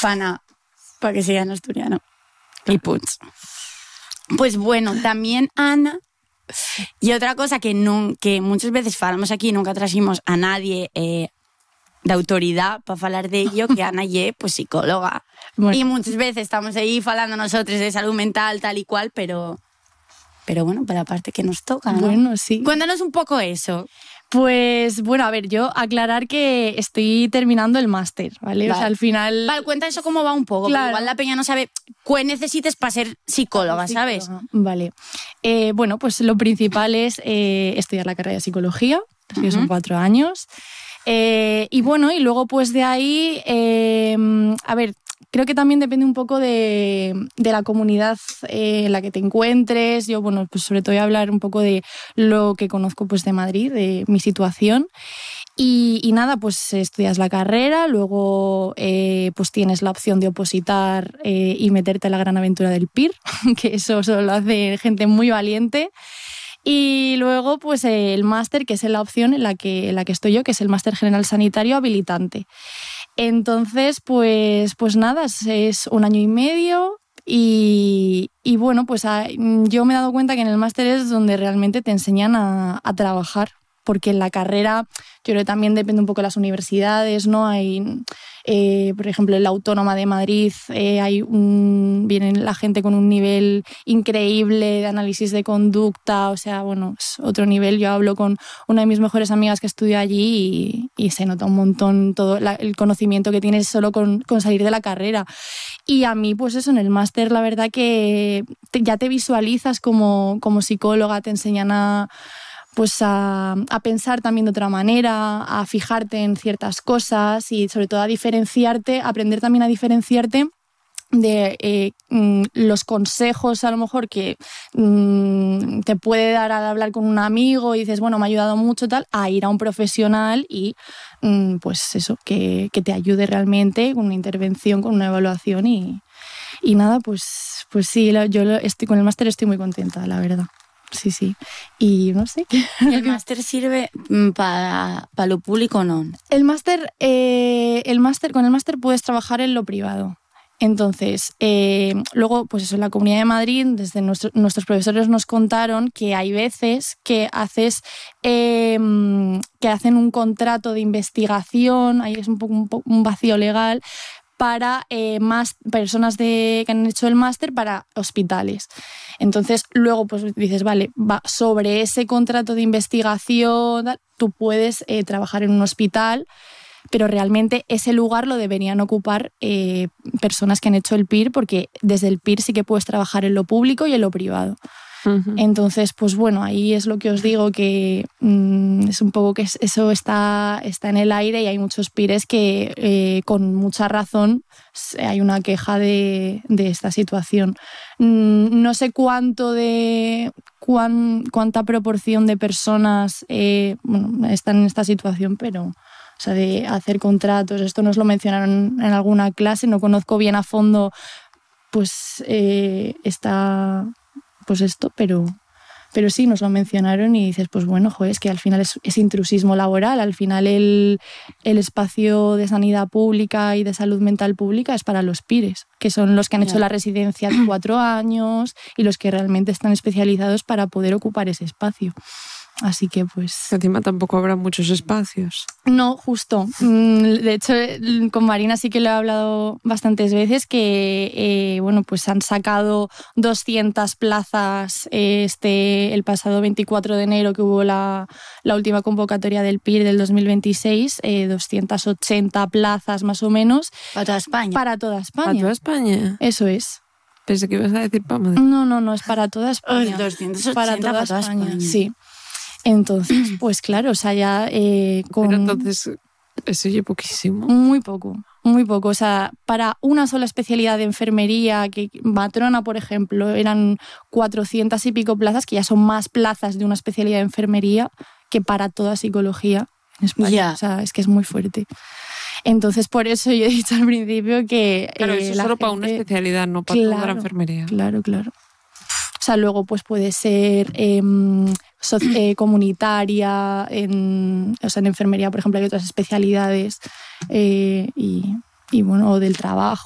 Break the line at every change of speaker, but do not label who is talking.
Fana, para que siga en asturiano. Y Puig. Pues bueno, también Ana. Y otra cosa que muchas veces falamos aquí, nunca trajimos a nadie de autoridad para hablar de ello, que Ana ye, pues psicóloga. Bueno. Y muchas veces estamos ahí hablando nosotros de salud mental, tal y cual, pero bueno, para la parte que nos toca, ¿no?
Bueno, sí.
Cuéntanos un poco eso.
Pues bueno, a ver, yo aclarar que estoy terminando el máster, ¿vale? O sea, al final...
Vale, cuenta eso cómo va un poco,
claro.
Igual la peña no sabe qué necesites para ser psicóloga, ¿sabes?
Vale. Bueno, pues lo principal es estudiar la carrera de psicología, que son 4 años. Y bueno, y luego pues de ahí, a ver, creo que también depende un poco de la comunidad en la que te encuentres. Yo, bueno, pues sobre todo voy a hablar un poco de lo que conozco pues de Madrid, de mi situación. Y nada, pues estudias la carrera, luego pues tienes la opción de opositar y meterte en la gran aventura del PIR, que eso solo lo hace gente muy valiente. Y luego pues el máster, que es la opción en la que estoy yo, que es el máster general sanitario habilitante. Entonces, pues nada, es 1 año y medio y bueno, pues yo me he dado cuenta que en el máster es donde realmente te enseñan a trabajar, porque en la carrera yo creo que también depende un poco de las universidades, ¿no? Hay, por ejemplo, en la Autónoma de Madrid viene la gente con un nivel increíble de análisis de conducta, o sea, bueno, es otro nivel. Yo hablo con una de mis mejores amigas que estudió allí y se nota un montón todo el conocimiento que tienes solo con salir de la carrera. Y a mí, pues eso, en el máster, la verdad que ya te visualizas como psicóloga, te enseñan a pensar también de otra manera, a fijarte en ciertas cosas y sobre todo a diferenciarte, aprender también a diferenciarte de los consejos a lo mejor que te puede dar al hablar con un amigo y dices, bueno, me ha ayudado mucho tal, a ir a un profesional y pues eso, que te ayude realmente con una intervención, con una evaluación y nada, pues sí, yo con el máster estoy muy contenta, la verdad. Sí. Y no sé.
¿El máster sirve para lo público o no?
Con el máster puedes trabajar en lo privado. Entonces, luego, pues eso, en la Comunidad de Madrid, desde nuestros profesores nos contaron que hay veces que hacen un contrato de investigación, ahí es un poco un vacío legal, para más personas que han hecho el máster para hospitales. Entonces, luego pues dices, vale, sobre ese contrato de investigación tú puedes trabajar en un hospital, pero realmente ese lugar lo deberían ocupar personas que han hecho el PIR, porque desde el PIR sí que puedes trabajar en lo público y en lo privado. Entonces, pues bueno, ahí es lo que os digo, que es un poco que eso está en el aire y hay muchos pires que con mucha razón hay una queja de esta situación. No sé cuánta proporción de personas están en esta situación, pero... O sea, de hacer contratos, esto nos lo mencionaron en alguna clase, no conozco bien a fondo pues esto, pero sí, nos lo mencionaron y dices, pues bueno, joder, es que al final es intrusismo laboral, al final el espacio de sanidad pública y de salud mental pública es para los PIRES, que son los que han hecho la residencia de 4 años y los que realmente están especializados para poder ocupar ese espacio. Así que pues...
Encima tampoco habrá muchos espacios.
No, justo. De hecho, con Marina sí que lo he hablado bastantes veces, que bueno, pues han sacado 200 plazas el pasado 24 de enero, que hubo la última convocatoria del PIR del 2026, 280 plazas más o menos.
¿Para toda España?
Para toda España.
¿Para toda España?
Eso es.
Pensé que ibas a decir para Madrid.
No, es para toda España.
280
para toda España. Sí. Entonces, pues claro, o sea, ya
Pero entonces, eso es poquísimo.
Muy poco. O sea, para una sola especialidad de enfermería, que matrona, por ejemplo, eran 400 y pico plazas, que ya son más plazas de una especialidad de enfermería que para toda psicología en España.
Yeah.
O sea, es que es muy fuerte. Entonces, por eso yo he dicho al principio que...
Claro, eso es solo para una especialidad, no para toda la enfermería.
Claro. O sea, luego pues puede ser comunitaria, en enfermería, por ejemplo, hay otras especialidades y bueno, o del trabajo.